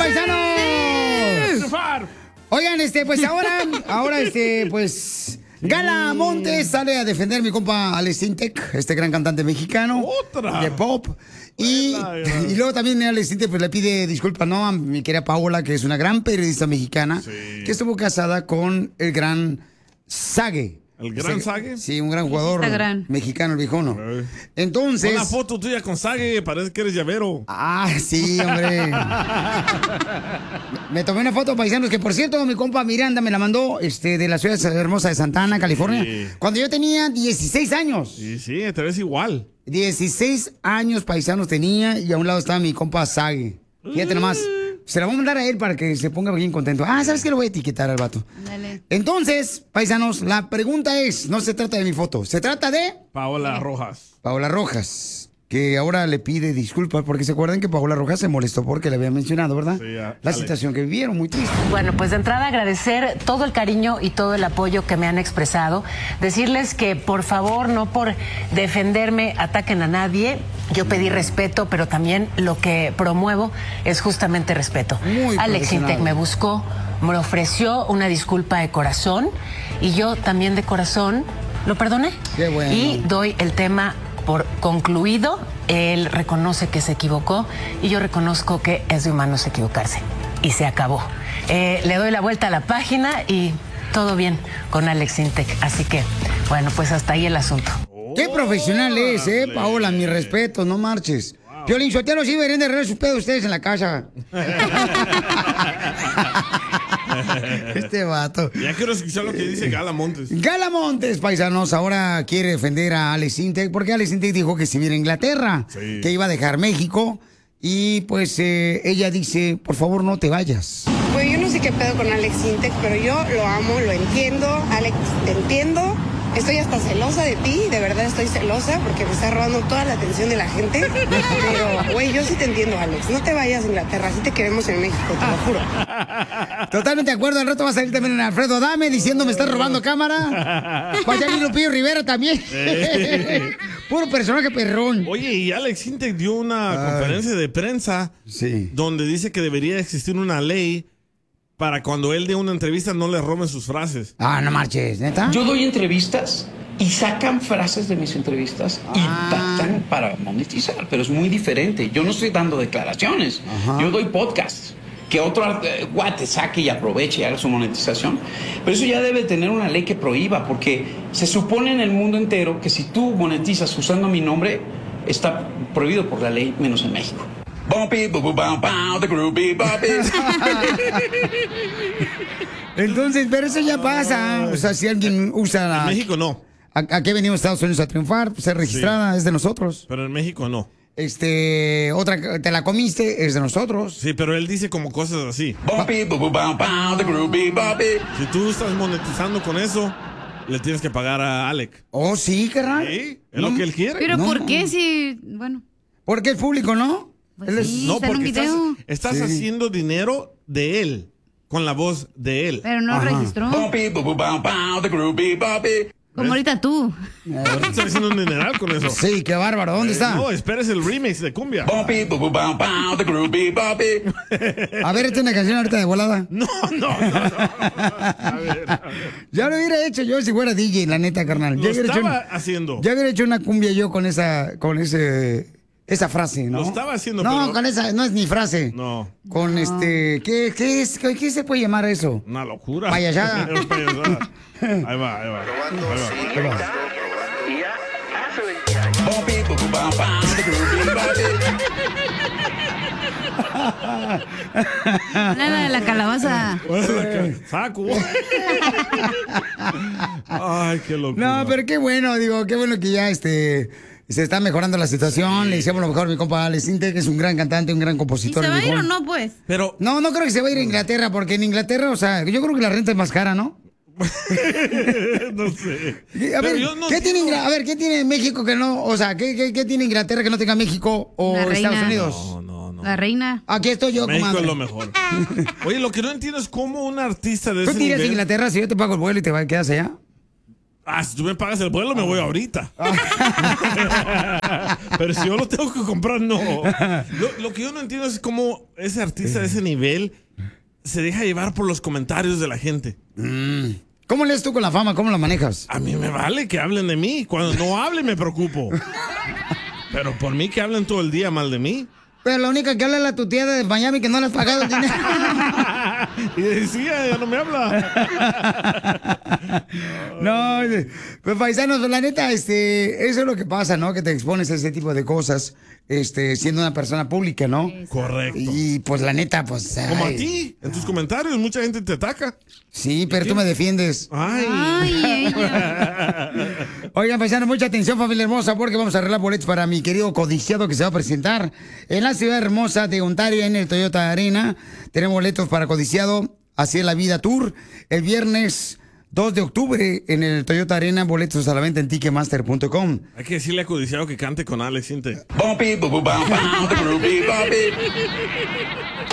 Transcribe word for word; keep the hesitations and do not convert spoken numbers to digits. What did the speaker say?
paisanos! Oigan, este, pues ahora, ahora, este, pues... Gala Montes sale a defender a mi compa Alex Sintek, este gran cantante mexicano. ¡Otra! De pop. Y, y luego también Alex Sintek pues, le pide disculpas, ¿no? A mi querida Paola, que es una gran periodista mexicana, sí. que estuvo casada con el gran Sague. ¿El gran Sague? Sí, un gran jugador gran. mexicano, el viejono. Entonces... Una foto tuya con Sague, parece que eres llavero. Ah, sí, hombre. Me tomé una foto, paisanos, que por cierto, mi compa Miranda me la mandó este, de la ciudad hermosa de Santa Ana, California, sí. cuando yo tenía dieciséis años. Sí, sí, te ves igual. dieciséis años, paisanos, tenía, y a un lado estaba mi compa Sague. Fíjate nomás. Se la voy a mandar a él para que se ponga bien contento. Ah, ¿sabes qué? Lo voy a etiquetar al vato. Dale. Entonces, paisanos, la pregunta es, no se trata de mi foto, se trata de... Paola Rojas. Paola Rojas, que ahora le pide disculpas porque se acuerdan que Paola Rojas se molestó porque le había mencionado, ¿verdad? Sí, ya, la situación que vivieron, muy triste. Bueno, pues de entrada agradecer todo el cariño y todo el apoyo que me han expresado. Decirles que por favor, no por defenderme, ataquen a nadie. Yo pedí respeto, pero también lo que promuevo es justamente respeto. Muy Alex Sintek me buscó, me ofreció una disculpa de corazón y yo también de corazón lo perdoné. Qué bueno. Y doy el tema por concluido. Él reconoce que se equivocó y yo reconozco que es de humanos equivocarse. Y se acabó. Eh, le doy la vuelta a la página y todo bien con Alex Sintek. Así que, bueno, pues hasta ahí el asunto. Qué profesional es, eh, Paola, mi respeto, no marches. Wow. Piolín Sotelo, sí deberían de arreglar sus pedos ustedes en la casa. Este vato. Ya quiero escuchar lo que dice Gala Montes. Gala Montes, paisanos, ahora quiere defender a Alex Sintek porque Alex Sintek dijo que se viera a Inglaterra, sí. que iba a dejar México y pues eh, ella dice, por favor no te vayas. Pues yo no sé qué pedo con Alex Sintek, pero yo lo amo, lo entiendo. Alex, te entiendo. Estoy hasta celosa de ti, de verdad estoy celosa porque me está robando toda la atención de la gente. Pero, güey, yo sí te entiendo, Alex. No te vayas a Inglaterra, sí te queremos en México, te lo juro. Totalmente de acuerdo, al rato va a salir también Alfredo Adame diciendo me está robando cámara. Vaya Lupillo Rivera también. Puro personaje perrón. Oye, y Alex Sintek dio una Ay. conferencia de prensa sí. donde dice que debería existir una ley para cuando él dé una entrevista no le roben sus frases. Ah, no marches, ¿neta? Yo doy entrevistas y sacan frases de mis entrevistas ah. y tratan para monetizar, pero es muy diferente. Yo no estoy dando declaraciones, Ajá. yo doy podcasts. Que otro eh, guate saque y aproveche y haga su monetización. Pero eso ya debe tener una ley que prohíba, porque se supone en el mundo entero que si tú monetizas usando mi nombre, está prohibido por la ley, menos en México. Entonces, pero eso ya pasa. O sea, si alguien usa la... En México no. ¿A, a qué venimos a Estados Unidos a triunfar? Pues ser registrada, sí. es de nosotros. Pero en México no. Este, otra, te la comiste, es de nosotros. Sí, pero él dice como cosas así. Si tú estás monetizando con eso, le tienes que pagar a Alec. Oh, sí, carnal. Sí, es no. lo que él quiere. Pero no. ¿por qué si, bueno? Porque es público, ¿no? Pues él es... sí, no, está porque en un estás, video. estás sí. haciendo dinero de él, con la voz de él. Pero no Ajá. registró. Como ahorita tú. Ahorita estás haciendo un dineral con eso. Sí, qué bárbaro. ¿Dónde eh, está? No, esperes el remix de cumbia. A ver, esta es una canción ahorita de volada. No, no, no. no. A ver, a ver. Ya lo hubiera hecho yo si fuera D J, la neta, carnal. Lo ya estaba hecho, haciendo. Ya hubiera hecho una cumbia yo con esa, con ese... Esa frase, ¿no? Lo estaba haciendo, No, pero... con esa, no es ni frase. No. Con no. este, ¿qué, qué es? ¿Qué, ¿Qué se puede llamar eso? Una locura. Payasada. Payasada. Ahí va, ahí va. Ahí va. Ahí va. Nada de la calabaza. Saco. Ay, qué locura. No, pero qué bueno, digo, qué bueno que ya este... Se está mejorando la situación, sí. Le decíamos lo mejor a mi compa Alex Sintek, que es un gran cantante, un gran compositor. ¿Y se va a ir o no, pues? Pero... No, no creo que se vaya a ir a Inglaterra, porque en Inglaterra, o sea, yo creo que la renta es más cara, ¿no? No sé. A ver, no ¿qué tiene Ingl... a ver, ¿qué tiene México que no, o sea, ¿qué, qué, qué tiene Inglaterra que no tenga México o Estados Unidos? No, no, no. La reina. Aquí estoy yo, México comadre. es lo mejor. Oye, lo que no entiendo es cómo un artista de ¿Tú ese te irías nivel... a Inglaterra si yo te pago el vuelo y te quedas allá? Ah, si tú me pagas el vuelo, me voy ahorita. Pero si yo lo tengo que comprar, no. Lo, lo que yo no entiendo es cómo ese artista de ese nivel se deja llevar por los comentarios de la gente. Mm. ¿Cómo lees tú con la fama? ¿Cómo la manejas? A mí me vale que hablen de mí. Cuando no hablen, me preocupo. Pero por mí que hablen todo el día mal de mí. Pero la única que habla es la tu tía de Miami que no le has pagado el dinero. Y decía, ya no me habla. No, pues paisanos, la neta, este, eso es lo que pasa, ¿no? Que te expones a ese tipo de cosas, este, siendo una persona pública, ¿no? Correcto. Y pues la neta, pues. Ay. Como a ti, en tus comentarios, mucha gente te ataca. Sí, pero tú me defiendes. Ay. Ay, Oigan, paisanos, mucha atención, familia hermosa, porque vamos a arreglar boletos para mi querido codiciado que se va a presentar en la ciudad hermosa de Ontario, en el Toyota Arena. Tenemos boletos para codiciado, Así es la Vida Tour, el viernes dos de octubre en el Toyota Arena, boletos a la venta en ticketmaster punto com. Hay que decirle a Codiciado que cante con Alex Intec.